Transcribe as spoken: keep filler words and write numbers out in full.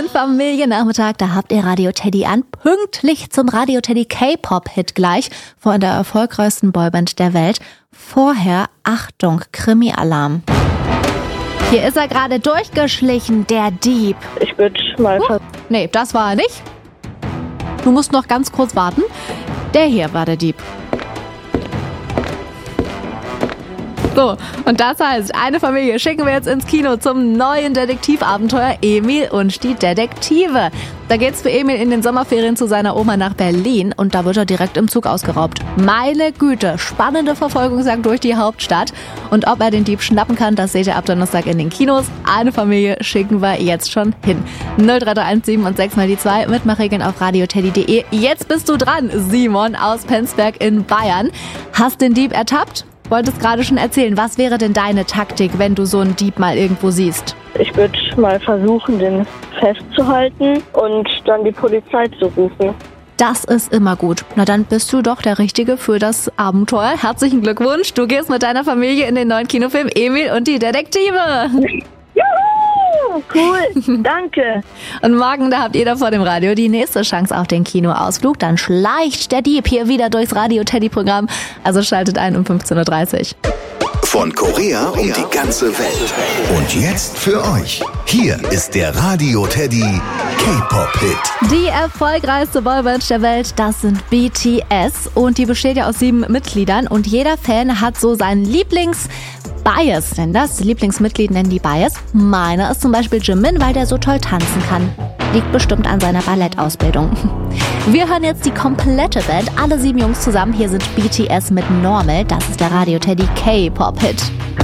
den Familiennachmittag, da habt ihr Radio Teddy an, pünktlich zum Radio Teddy K-Pop-Hit gleich von der erfolgreichsten Boyband der Welt. Vorher, Achtung, Krimi-Alarm. Hier ist er gerade durchgeschlichen, der Dieb. Ich würde mal... Huh? Nee, das war er nicht. Du musst noch ganz kurz warten. Der hier war der Dieb. So, und das heißt, eine Familie schicken wir jetzt ins Kino zum neuen Detektivabenteuer Emil und die Detektive. Da geht's für Emil in den Sommerferien zu seiner Oma nach Berlin und da wird er direkt im Zug ausgeraubt. Meine Güte, spannende Verfolgungsjagd durch die Hauptstadt. Und ob er den Dieb schnappen kann, das seht ihr ab Donnerstag in den Kinos. Eine Familie schicken wir jetzt schon hin. null drei drei eins sieben und sechs mal die zwei, Mitmachregeln auf radioteddy punkt de. Jetzt bist du dran, Simon aus Penzberg in Bayern. Hast den Dieb ertappt? Wolltest gerade schon erzählen, was wäre denn deine Taktik, wenn du so einen Dieb mal irgendwo siehst? Ich würde mal versuchen, den festzuhalten und dann die Polizei zu rufen. Das ist immer gut. Na dann bist du doch der Richtige für das Abenteuer. Herzlichen Glückwunsch. Du gehst mit deiner Familie in den neuen Kinofilm Emil und die Detektive. Juhu! Cool, danke. Und morgen, da habt ihr da vor dem Radio die nächste Chance auf den Kinoausflug. Dann schleicht der Dieb hier wieder durchs Radio-Teddy-Programm. Also schaltet ein um fünfzehn Uhr dreißig. Von Korea um die ganze Welt. Und jetzt für euch. Hier ist der Radio Teddy K-Pop-Hit. Die erfolgreichste Boyband der Welt, das sind B T S. Und die besteht ja aus sieben Mitgliedern. Und jeder Fan hat so seinen Lieblings- Bias, denn das Lieblingsmitglied nennen die Bias. Meiner ist zum Beispiel Jimin, weil der so toll tanzen kann. Liegt bestimmt an seiner Ballettausbildung. Wir hören jetzt die komplette Band, alle sieben Jungs zusammen. Hier sind B T S mit Normal. Das ist der Radio Teddy K-Pop-Hit.